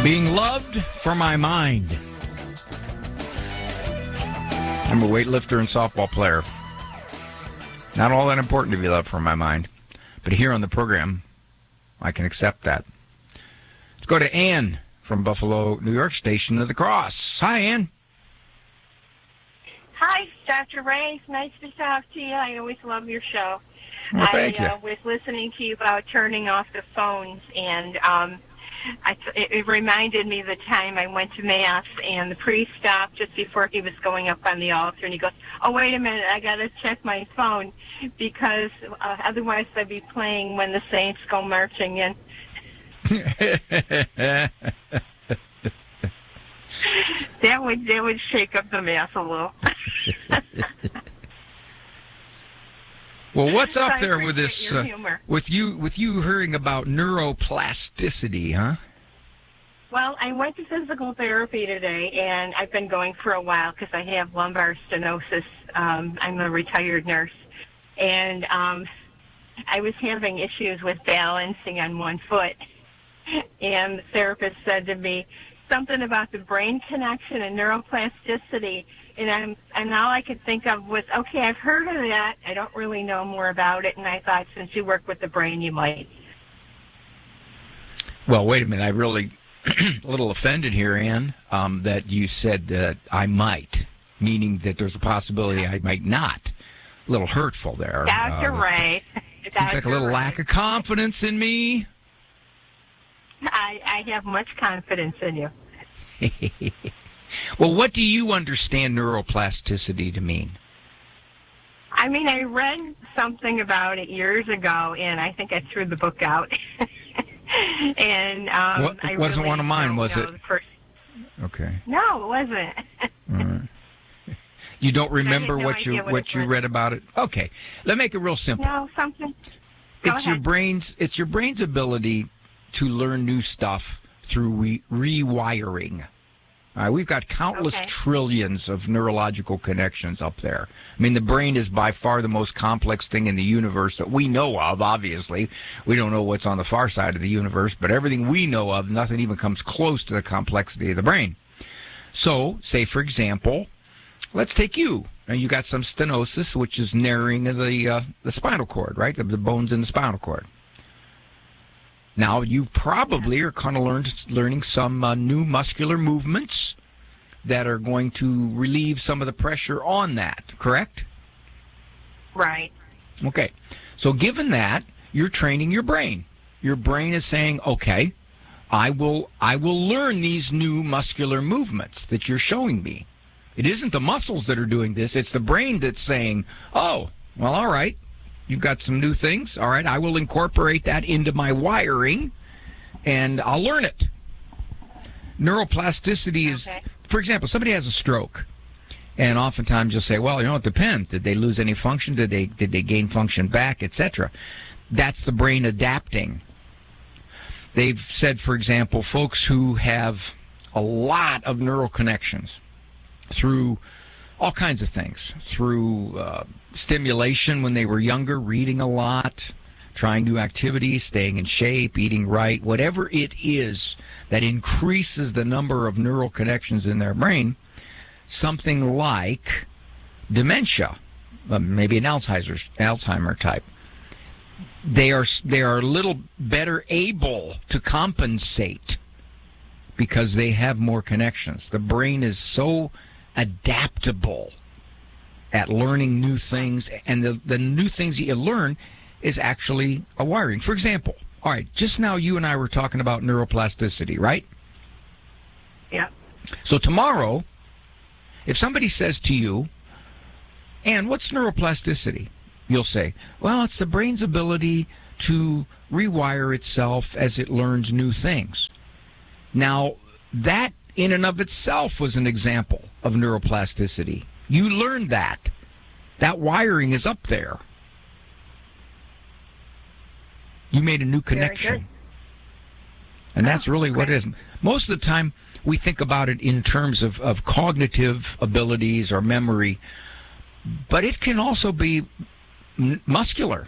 Being loved for my mind. I'm a weightlifter and softball player. Not all that important to be loved for my mind. But here on the program, I can accept that. Let's go to Ann from Buffalo, New York, Station of the Cross. Hi, Ann. Hi, Dr. Ray. It's nice to talk to you. I always love your show. Well, thank you. I was listening to you about turning off the phones, and it reminded me of the time I went to Mass, and the priest stopped just before he was going up on the altar, and he goes, "Oh, wait a minute, I got to check my phone, because otherwise I'd be playing When the Saints Go Marching In." That would shake up the Mass a little. Well, what's up there with this? With you hearing about neuroplasticity, huh? Well, I went to physical therapy today, and I've been going for a while because I have lumbar stenosis. I'm a retired nurse, and I was having issues with balancing on one foot. And the therapist said to me something about the brain connection and neuroplasticity. And all I could think of was, okay, I've heard of that. I don't really know more about it. And I thought, since you work with the brain, you might. Well, wait a minute. I really a little offended here, Ann, that you said that I might, meaning that there's a possibility I might not. A little hurtful there. Dr. Ray. Seems like a little lack of confidence in me. I have much confidence in you. Well, what do you understand neuroplasticity to mean? I mean, I read something about it years ago, and I think I threw the book out. And it wasn't really one of mine, was it? Okay. No, it wasn't. All right. You don't remember what you read about it? Okay. Let's make it real simple. No, something. It's your brain's ability to learn new stuff through rewiring. We've got countless trillions of neurological connections up there. I mean, the brain is by far the most complex thing in the universe that we know of, obviously. We don't know what's on the far side of the universe, but everything we know of, nothing even comes close to the complexity of the brain. So, say, for example, let's take you. Now, you got some stenosis, which is narrowing of the spinal cord, right? The bones in the spinal cord. Now, you probably are kind of learning some new muscular movements that are going to relieve some of the pressure on that, correct? Right. Okay. So given that, you're training your brain. Your brain is saying, okay, I will learn these new muscular movements that you're showing me. It isn't the muscles that are doing this. It's the brain that's saying, oh, well, all right. You've got some new things. All right, I will incorporate that into my wiring, and I'll learn it. Neuroplasticity is, for example, somebody has a stroke, and oftentimes you'll say, well, it depends. Did they lose any function? Did they gain function back, etc.? That's the brain adapting. They've said, for example, folks who have a lot of neural connections through all kinds of things, through stimulation when they were younger, reading a lot, trying new activities, staying in shape, eating right, whatever it is that increases the number of neural connections in their brain, something like dementia, maybe an Alzheimer type, they are a little better able to compensate because they have more connections. The brain is so adaptable at learning new things, and the new things that you learn is actually a wiring. For example, all right, just now you and I were talking about neuroplasticity, right? Yeah. So tomorrow, if somebody says to you, "Ann, what's neuroplasticity?" You'll say, well, it's the brain's ability to rewire itself as it learns new things. Now, that in and of itself was an example of neuroplasticity. You learned that. That wiring is up there. You made a new connection. And that's really what it is. Most of the time, we think about it in terms of cognitive abilities or memory, but it can also be muscular.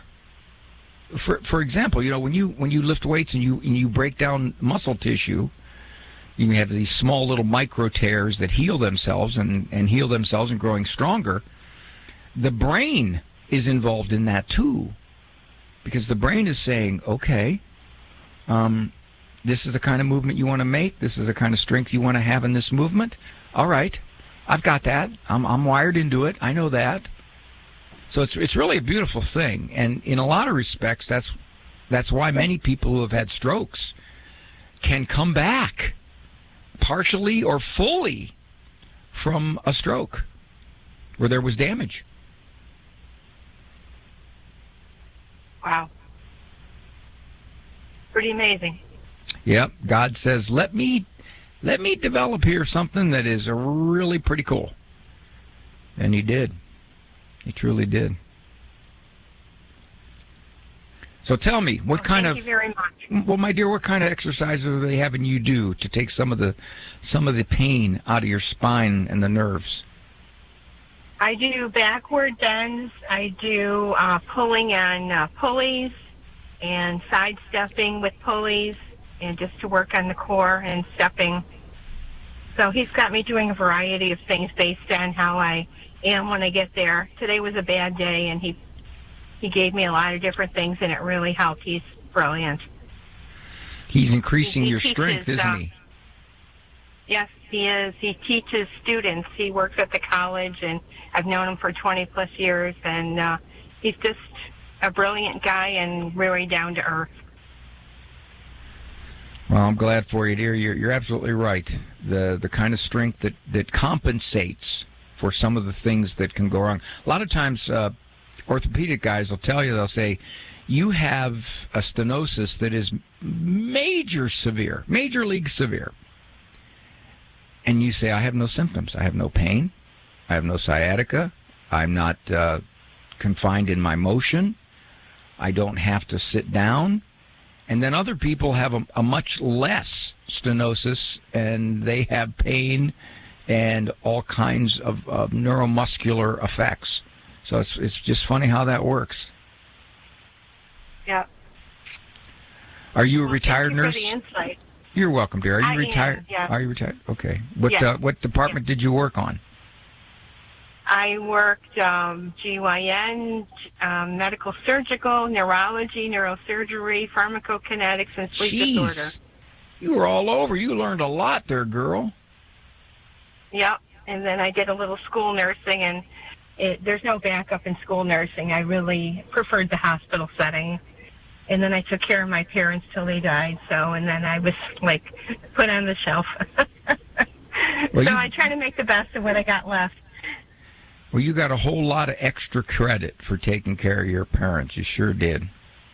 For example, when you lift weights and you break down muscle tissue, You have these small little micro tears that heal themselves and heal themselves and growing stronger. The brain is involved in that too, because the brain is saying, okay, this is the kind of movement you want to make. This is the kind of strength you want to have in this movement. All right, I've got that. I'm wired into it. I know that. So it's really a beautiful thing, and in a lot of respects, that's why many people who have had strokes can come back partially or fully from a stroke where there was damage. Wow. Pretty amazing. Yep. God says, let me develop here something that is really pretty cool. And he did. He truly did. So tell me, what kind Thank of... you very much. Well, my dear, what kind of exercises are they having you do to take some of the pain out of your spine and the nerves? I do backward bends. I do pulling on pulleys and sidestepping with pulleys, and just to work on the core and stepping. So he's got me doing a variety of things based on how I am when I get there. Today was a bad day, and he gave me a lot of different things, and it really helped. He's brilliant. He's increasing your teaches, strength, isn't he? Yes, he is. He teaches students. He works at the college, and I've known him for 20-plus years, and he's just a brilliant guy and really down to earth. Well, I'm glad for you, dear. You're absolutely right. The kind of strength that compensates for some of the things that can go wrong. A lot of times, orthopedic guys will tell you, they'll say, you have a stenosis that is major league severe. And you say, I have no symptoms. I have no pain. I have no sciatica. I'm not confined in my motion. I don't have to sit down. And then other people have a much less stenosis, and they have pain and all kinds of neuromuscular effects. So it's just funny how that works. Yeah. Are you a retired thank you nurse? for the insight. You're welcome, dear. Are you I retired? am, yeah. Are you retired? Okay. What Yeah. what department did you work on? I worked GYN, medical surgical, neurology, neurosurgery, pharmacokinetics, and sleep disorder. Jeez. You were all over. You learned a lot there, girl. Yep. And then I did a little school nursing, and there's no backup in school nursing. I really preferred the hospital setting. And then I took care of my parents till they died. And then I was, put on the shelf. Well, I try to make the best of what I got left. Well, you got a whole lot of extra credit for taking care of your parents. You sure did.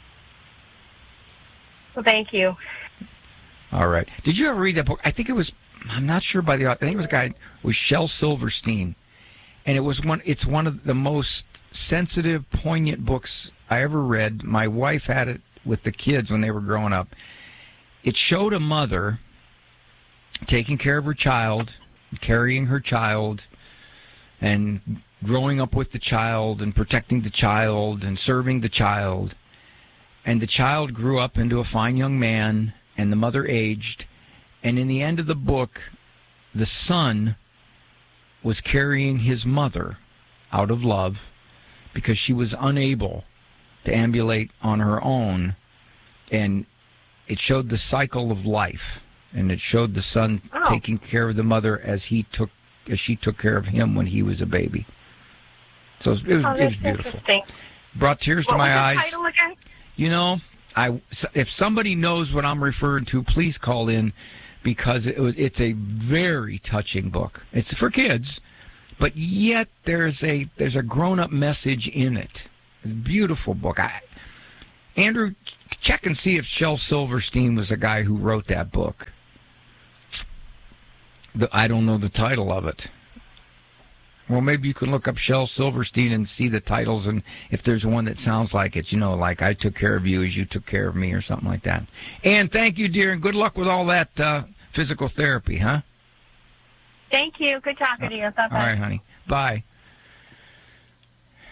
Well, thank you. All right. Did you ever read that book? I think it was, I'm not sure by the author. I think it was a guy, it was Shel Silverstein. And it's one of the most sensitive, poignant books I ever read. My wife had it with the kids when they were growing up. It showed a mother taking care of her child, carrying her child, and growing up with the child and protecting the child and serving the child. And the child grew up into a fine young man, and the mother aged. And in the end of the book, the son was carrying his mother out of love because she was unable to ambulate on her own. And it showed the cycle of life. And it showed the son taking care of the mother as she took care of him when he was a baby. So it was beautiful. Brought tears to my eyes. What was the title again? You know, if somebody knows what I'm referring to, please call in, because it's a very touching book. It's for kids, but yet there's a grown-up message in it. It's a beautiful book. Andrew, check and see if Shel Silverstein was the guy who wrote that book. I don't know the title of it. Well, maybe you can look up Shel Silverstein and see the titles, and if there's one that sounds like it, like I took care of you as you took care of me, or something like that. And thank you, dear, and good luck with all that physical therapy, huh? Thank you. Good talking to you. Bye-bye. All right, honey. Bye.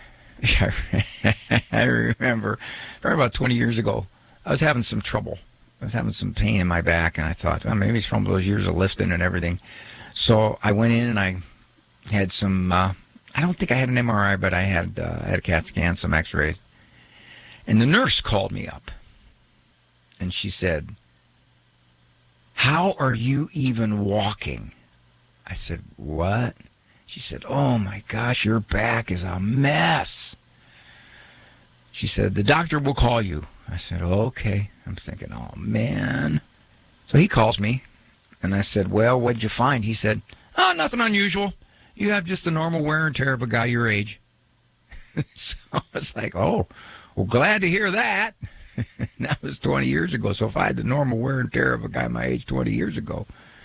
I remember about 20 years ago, I was having some trouble. I was having some pain in my back, and I thought, oh, maybe it's from those years of lifting and everything. So I went in and I had some, I don't think I had an MRI, but I had a CAT scan, some x-rays. And the nurse called me up, and she said, how are you even walking? I said, what? She said, oh, my gosh, your back is a mess. She said, the doctor will call you. I said, okay. I'm thinking, oh, man. So he calls me, and I said, well, what'd you find? He said, oh, nothing unusual. You have just the normal wear and tear of a guy your age. So I was like, oh, well, glad to hear that. That was 20 years ago. So if I had the normal wear and tear of a guy my age 20 years ago.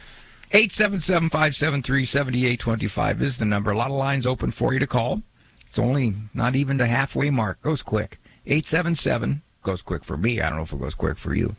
877-573-7825 is the number. A lot of lines open for you to call. It's only not even the halfway mark. Goes quick. 877, goes quick for me. I don't know if it goes quick for you.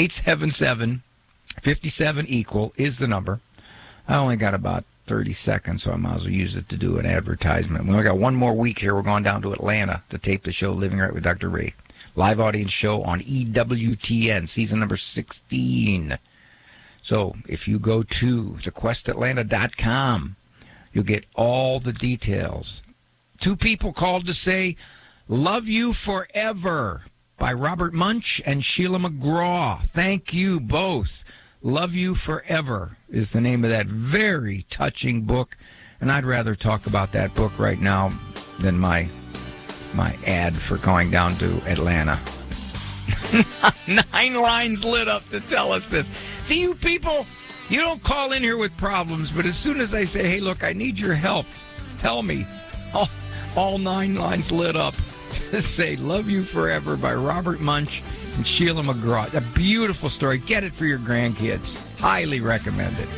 877-57-EQUAL is the number. I only got about 30 seconds, so I might as well use it to do an advertisement. We only got one more week here. We're going down to Atlanta to tape the show Living Right with Dr. Ray. Live audience show on EWTN, season number 16. So if you go to thequestatlanta.com, you'll get all the details. 2 people called to say, Love You Forever by Robert Munch and Sheila McGraw. Thank you both. Love You Forever is the name of that very touching book. And I'd rather talk about that book right now than my ad for going down to Atlanta. 9 lines lit up to tell us this. See, you people, you don't call in here with problems, but as soon as I say, hey, look, I need your help, tell me. All 9 lines lit up to say Love You Forever by Robert Munch and Sheila McGraw. A beautiful story. Get it for your grandkids. Highly recommend it.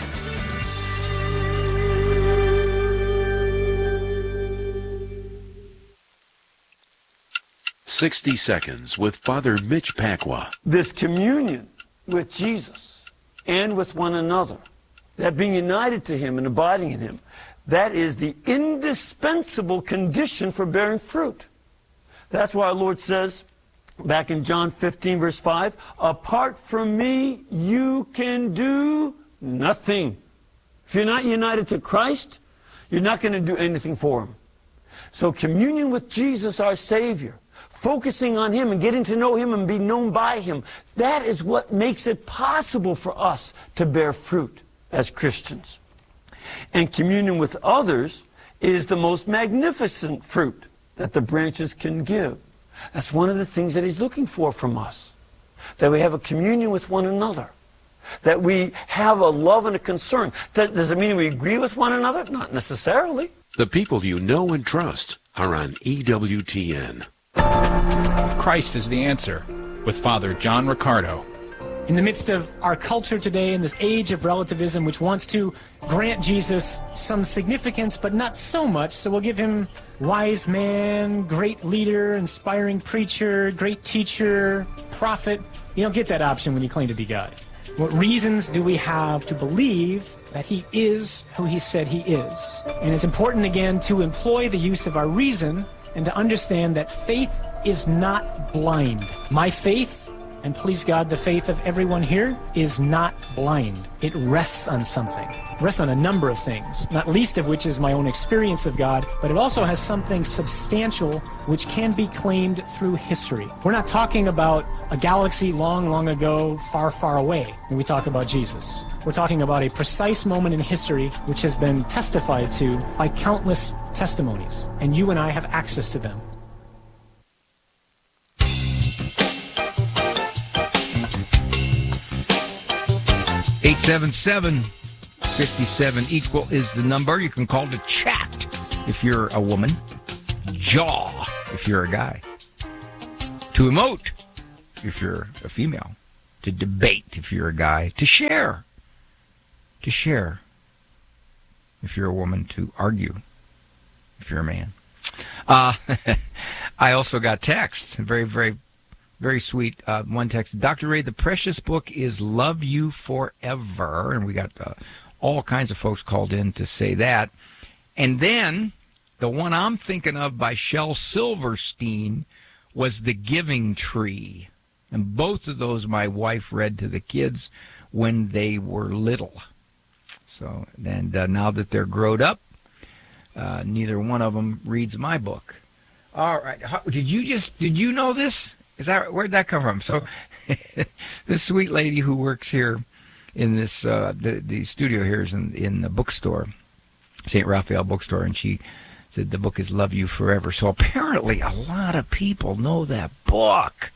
"60 Seconds with Father Mitch Pacwa." This communion with Jesus and with one another, that being united to him and abiding in him, that is the indispensable condition for bearing fruit. That's why our Lord says, back in John 15, verse 5, apart from me, you can do nothing. If you're not united to Christ, you're not going to do anything for him. So communion with Jesus, our Savior, focusing on him and getting to know him and be known by him, that is what makes it possible for us to bear fruit as Christians. And communion with others is the most magnificent fruit that the branches can give. That's one of the things that he's looking for from us. That we have a communion with one another. That we have a love and a concern. Does it mean we agree with one another? Not necessarily. The people you know and trust are on EWTN. Christ is the answer, with Father John Riccardo. In the midst of our culture today, in this age of relativism, which wants to grant Jesus some significance, but not so much, so we'll give him wise man, great leader, inspiring preacher, great teacher, prophet. You don't get that option when you claim to be God. What reasons do we have to believe that he is who he said he is? And it's important, again, to employ the use of our reason and to understand that faith is not blind. My faith, and please God, the faith of everyone here, is not blind. It rests on something. It rests on a number of things, not least of which is my own experience of God, but it also has something substantial which can be claimed through history. We're not talking about a galaxy long, long ago, far, far away when we talk about Jesus. We're talking about a precise moment in history which has been testified to by countless testimonies, and you and I have access to them. 877-57-EQUAL is the number. You can call to chat if you're a woman, jaw if you're a guy, to emote if you're a female, to debate if you're a guy, to share if you're a woman, to argue if you're a man. I also got texts, very, very, very sweet. One text, Dr. Ray, the precious book is Love You Forever. And we got all kinds of folks called in to say that. And then the one I'm thinking of by Shel Silverstein was The Giving Tree. And both of those my wife read to the kids when they were little. So, and now that they're grown up, neither one of them reads my book. All right. Did you know this? Where'd that come from? So, this sweet lady who works here in this, the studio here is in the bookstore, St. Raphael Bookstore, and she said the book is Love You Forever. So apparently a lot of people know that book.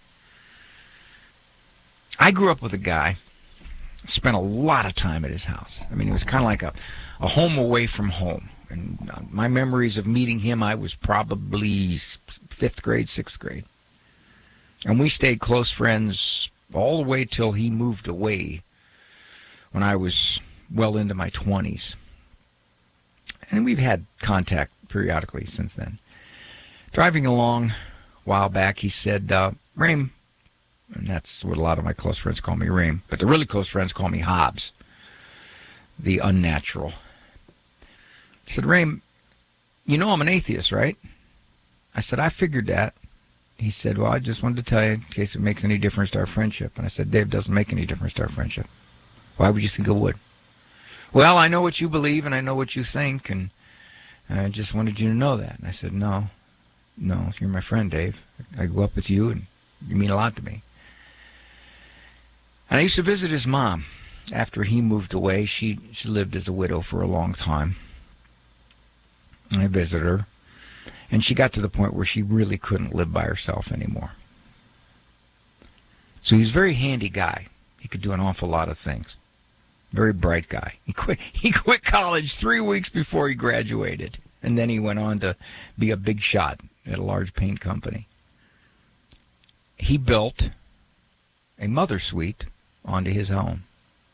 I grew up with a guy, spent a lot of time at his house. I mean, it was kind of like a home away from home. And my memories of meeting him, I was probably 5th grade, 6th grade. And we stayed close friends all the way till he moved away when I was well into my 20s. And we've had contact periodically since then. Driving along a while back, he said, Raym, and that's what a lot of my close friends call me, Raym, but the really close friends call me Hobbs, the unnatural. He said, Raym, you know I'm an atheist, right? I said, I figured that. He said, well, I just wanted to tell you in case it makes any difference to our friendship. And I said, Dave, doesn't make any difference to our friendship. Why would you think it would? Well, I know what you believe and I know what you think, and I just wanted you to know that. And I said, no, you're my friend, Dave. I grew up with you, and you mean a lot to me. And I used to visit his mom after he moved away. She lived as a widow for a long time. And I visited her, and she got to the point where she really couldn't live by herself anymore. So he was a very handy guy. He could do an awful lot of things. Very bright guy. He quit college 3 weeks before he graduated, and then he went on to be a big shot at a large paint company. He built a mother suite onto his home.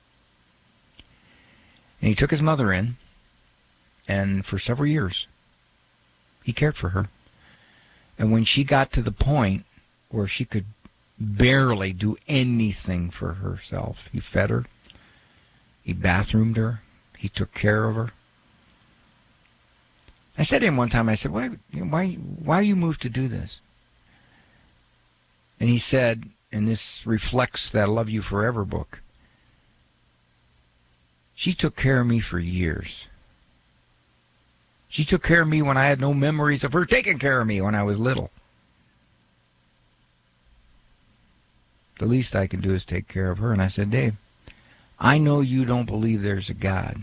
And he took his mother in, and for several years, he cared for her. And when she got to the point where she could barely do anything for herself, he fed her, he bathroomed her, he took care of her. I said to him one time, I said, why you moved to do this? And he said, and this reflects that Love You Forever book, she took care of me for years. She took care of me when I had no memories of her taking care of me when I was little. The least I can do is take care of her. And I said, Dave, I know you don't believe there's a God.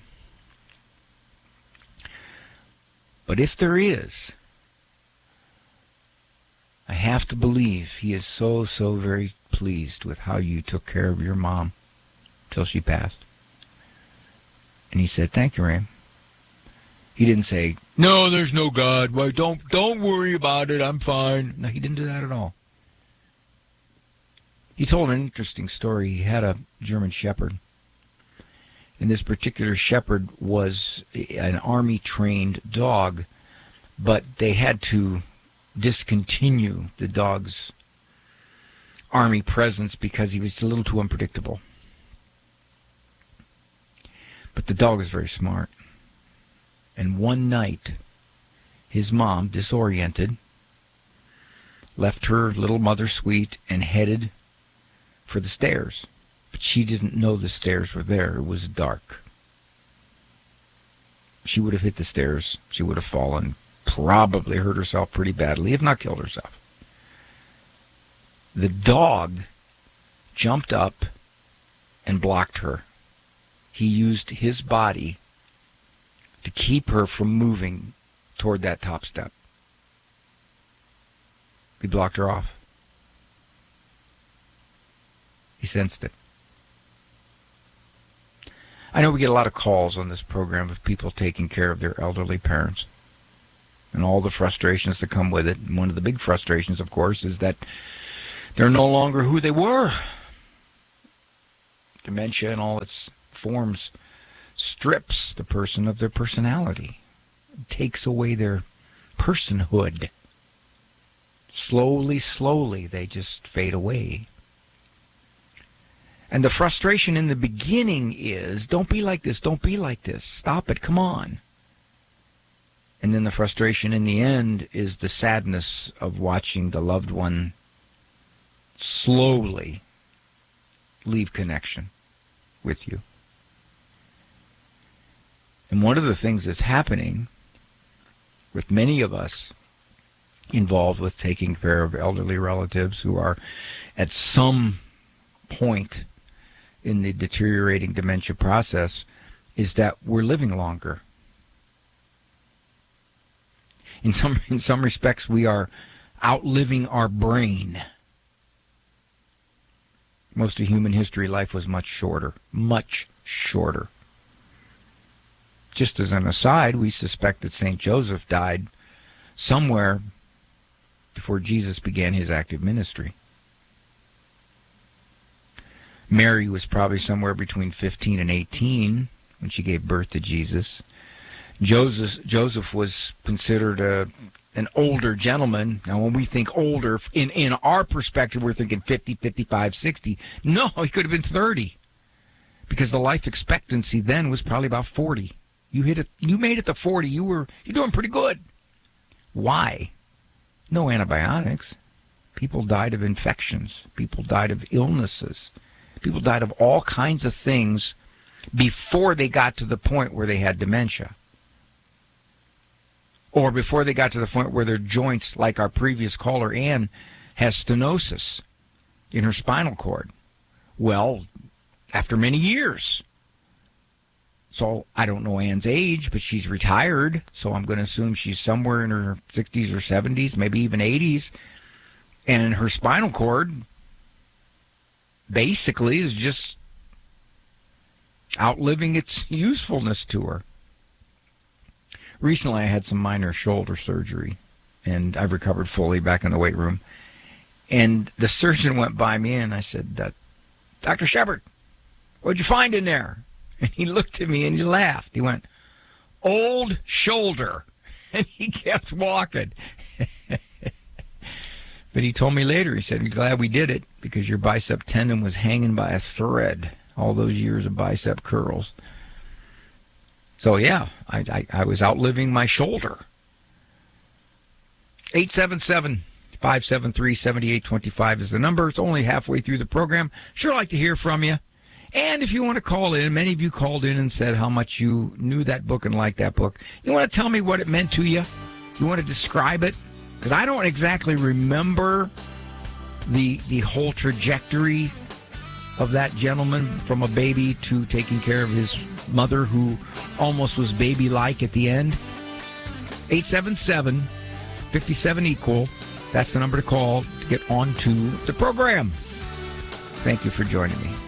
But if there is, I have to believe he is so very pleased with how you took care of your mom till she passed. And he said, thank you, Raym. He didn't say, no, there's no God. Why, don't worry about it. I'm fine. No, he didn't do that at all. He told an interesting story. He had a German Shepherd. And this particular Shepherd was an Army-trained dog, but they had to discontinue the dog's Army presence because he was a little too unpredictable. But the dog was very smart. And one night, his mom, disoriented, left her little mother suite and headed for the stairs. But she didn't know the stairs were there. It was dark. She would have hit the stairs. She would have fallen, probably hurt herself pretty badly, if not killed herself. The dog jumped up and blocked her. He used his body to keep her from moving toward that top step. He blocked her off. He sensed it. I know we get a lot of calls on this program of people taking care of their elderly parents and all the frustrations that come with it. And one of the big frustrations, of course, is that they're no longer who they were. Dementia in all its forms strips the person of their personality. It takes away their personhood. Slowly, they just fade away. And the frustration in the beginning is, don't be like this, don't be like this, stop it, come on. And then the frustration in the end is the sadness of watching the loved one slowly leave connection with you. And one of the things that's happening with many of us involved with taking care of elderly relatives who are at some point in the deteriorating dementia process is that we're living longer. In some respects, we are outliving our brain. Most of human history, life was much shorter, much shorter. Just as an aside, we suspect that St. Joseph died somewhere before Jesus began his active ministry. Mary was probably somewhere between 15 and 18 when she gave birth to Jesus. Joseph was considered an older gentleman. Now, when we think older, in our perspective, we're thinking 50, 55, 60. No, he could have been 30, because the life expectancy then was probably about 40. You made it to 40. You're doing pretty good. Why? No antibiotics. People died of infections. People died of illnesses. People died of all kinds of things before they got to the point where they had dementia. Or before they got to the point where their joints, like our previous caller, Ann, has stenosis in her spinal cord. Well, after many years. So I don't know Ann's age, but she's retired, so I'm going to assume she's somewhere in her 60s or 70s, maybe even 80s. And her spinal cord basically is just outliving its usefulness to her. Recently, I had some minor shoulder surgery, and I've recovered fully back in the weight room. And the surgeon went by me, and I said, Dr. Shepard, what'd you find in there? And he looked at me and he laughed. He went, old shoulder. And he kept walking. But he told me later, he said, I'm glad we did it because your bicep tendon was hanging by a thread all those years of bicep curls. So, yeah, I was outliving my shoulder. 877-573-7825 is the number. It's only halfway through the program. Sure like to hear from you. And if you want to call in, many of you called in and said how much you knew that book and liked that book. You want to tell me what it meant to you? You want to describe it? Because I don't exactly remember the whole trajectory of that gentleman from a baby to taking care of his mother who almost was baby-like at the end. 877-57-EQUAL. That's the number to call to get onto the program. Thank you for joining me.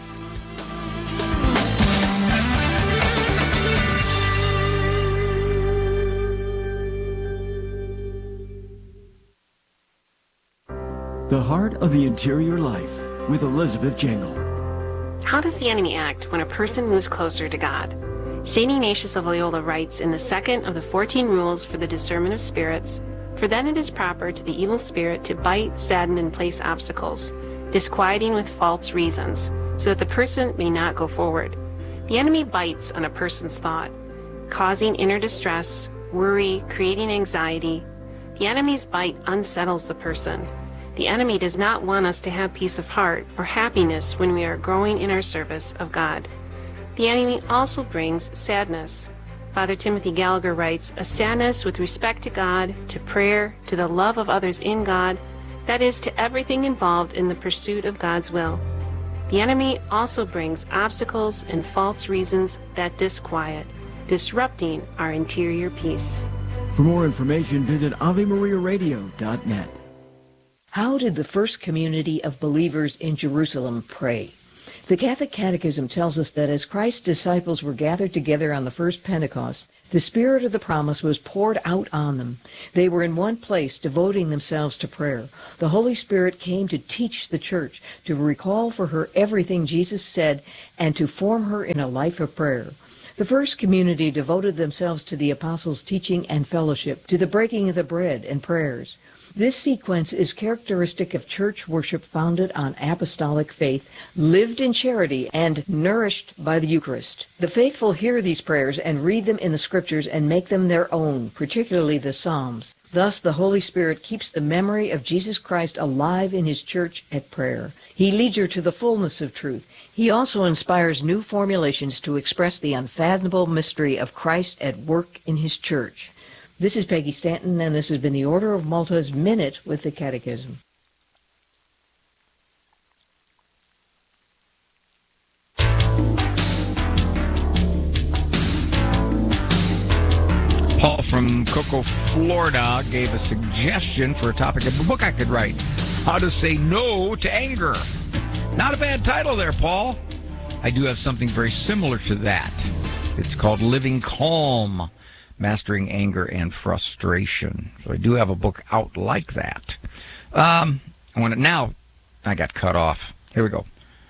The Heart of the Interior Life with Elizabeth Jangle. How does the enemy act when a person moves closer to God? St. Ignatius of Loyola writes in the second of the 14 rules for the discernment of spirits, "For then it is proper to the evil spirit to bite, sadden, and place obstacles, disquieting with false reasons, so that the person may not go forward." The enemy bites on a person's thought, causing inner distress, worry, creating anxiety. The enemy's bite unsettles the person. The enemy does not want us to have peace of heart or happiness when we are growing in our service of God. The enemy also brings sadness. Father Timothy Gallagher writes, "A sadness with respect to God, to prayer, to the love of others in God, that is, to everything involved in the pursuit of God's will." The enemy also brings obstacles and false reasons that disquiet, disrupting our interior peace. For more information, visit AveMariaRadio.net. How did the first community of believers in Jerusalem pray? The Catholic Catechism tells us that as Christ's disciples were gathered together on the first Pentecost, the Spirit of the promise was poured out on them. They were in one place, devoting themselves to prayer. The Holy Spirit came to teach the church, to recall for her everything Jesus said, and to form her in a life of prayer. The first community devoted themselves to the apostles' teaching and fellowship, to the breaking of the bread and prayers. This sequence is characteristic of church worship founded on apostolic faith, lived in charity, and nourished by the Eucharist. The faithful hear these prayers and read them in the Scriptures and make them their own, particularly the Psalms. Thus, the Holy Spirit keeps the memory of Jesus Christ alive in his church at prayer. He leads her to the fullness of truth. He also inspires new formulations to express the unfathomable mystery of Christ at work in his church. This is Peggy Stanton, and this has been the Order of Malta's Minute with the Catechism. Paul from Cocoa, Florida, gave a suggestion for a topic of a book I could write. How to Say No to Anger. Not a bad title there, Paul. I do have something very similar to that. It's called Living Calm, Mastering Anger and Frustration. So I do have a book out like that. I got cut off. Here we go.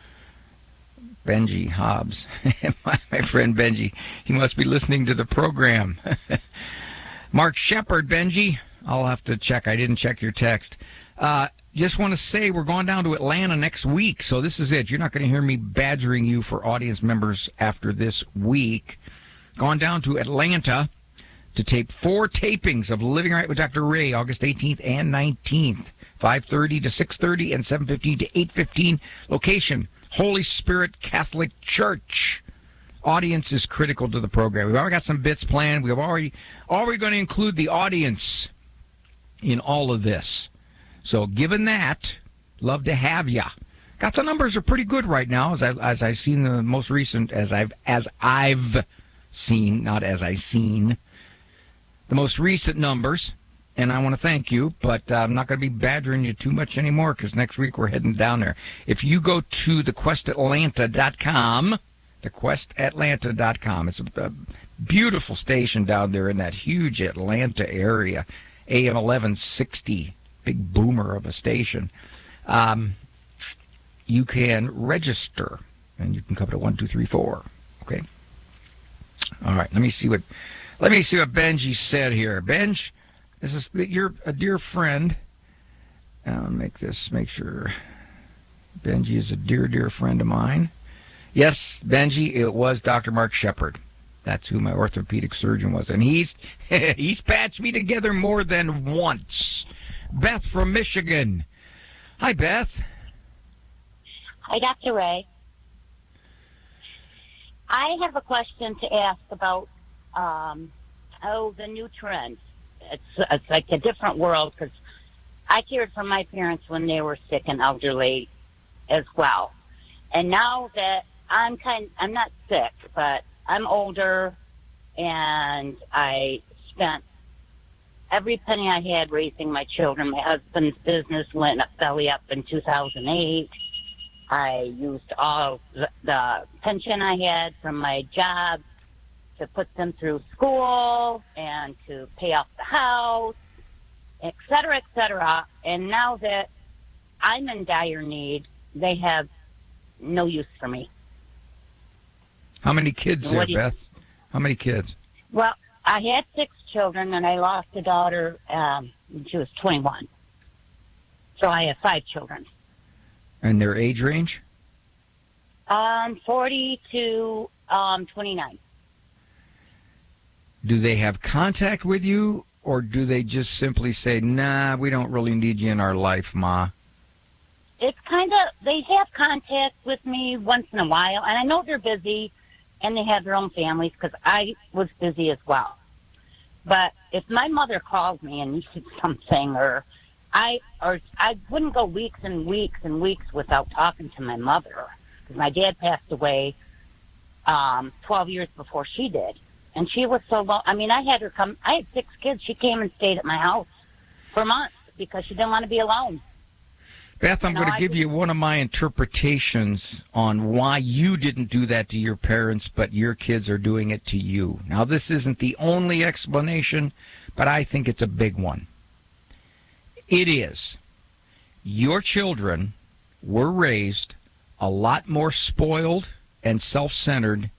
Benji Hobbs, my friend Benji, he must be listening to the program. Mark Shepard, Benji, I'll have to check. I didn't check your text. Just want to say we're going down to Atlanta next week, so this is it. You're not going to hear me badgering you for audience members after this week. Going down to Atlanta to tape 4 tapings of Living Right with Dr. Ray, August 18th and 19th, 5:30 to 6:30 and 7:15 to 8:15. Location, Holy Spirit Catholic Church. Audience is critical to the program. We've already got some bits planned. We've already going to include the audience in all of this. So given that, love to have ya. Got the numbers are pretty good right now, as I've seen the most recent, as I've seen, not as I've seen, the most recent numbers. And I want to thank you, but I'm not going to be badgering you too much anymore because next week we're heading down there. If you go to thequestatlanta.com, thequestatlanta.com, it's a beautiful station down there in that huge Atlanta area, AM 1160, big boomer of a station. You can register, and you can come to 1234. Okay. All right. Let me see what Benji said here. Benj. You're a dear friend. I'll make sure. Benji is a dear friend of mine. Yes, Benji, it was Dr. Mark Shepard. That's who my orthopedic surgeon was. And he's patched me together more than once. Beth from Michigan. Hi, Beth. Hi, Dr. Ray. I have a question to ask about the new trends. It's like a different world because I cared for my parents when they were sick and elderly as well. And now that I'm not sick, but I'm older and I spent every penny I had raising my children. My husband's business went belly up in 2008. I used all the pension I had from my job to put them through school and to pay off the house, et cetera, and now that I'm in dire need, they have no use for me. How many kids there, Beth? How many kids? Well, I had 6 children, and I lost a daughter when she was 21. So I have 5 children. And their age range? 40 to 29. Do they have contact with you, or do they just simply say, nah, we don't really need you in our life, Ma? It's they have contact with me once in a while, and I know they're busy, and they have their own families, because I was busy as well. But if my mother calls me and needed something, or I wouldn't go weeks and weeks and weeks without talking to my mother, because my dad passed away 12 years before she did. And she was so long. I mean, I had her come. I had 6 kids. She came and stayed at my house for months because she didn't want to be alone. Beth, I'm going to give you one of my interpretations on why you didn't do that to your parents, but your kids are doing it to you. Now, this isn't the only explanation, but I think it's a big one. It is. Your children were raised a lot more spoiled and self-centered